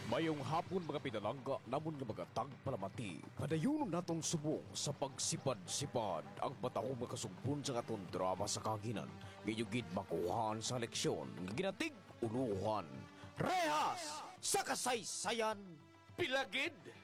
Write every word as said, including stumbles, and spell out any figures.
Mayong hapon mga pinalangga, namon nga mga tagpalamati. Padayon natong subong sa pagsipad-sipad ang patahong makasumpon sa katon drama sa kaginan. Ngayugid makuhaan sa leksyon, nga ginatig uluhan. Rehas sa kasaysayan, Pilagid